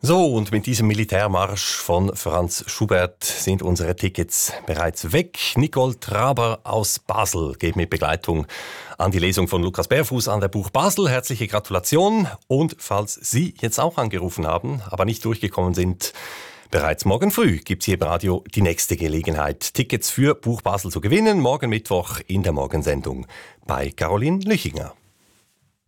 So, und mit diesem Militärmarsch von Franz Schubert sind unsere Tickets bereits weg. Nicole Traber aus Basel geht mit Begleitung an die Lesung von Lukas Bärfuß an der Buch Basel. Herzliche Gratulation. Und falls Sie jetzt auch angerufen haben, aber nicht durchgekommen sind, bereits morgen früh gibt es hier im Radio die nächste Gelegenheit, Tickets für Buch Basel zu gewinnen. Morgen Mittwoch in der Morgensendung bei Caroline Lüchinger.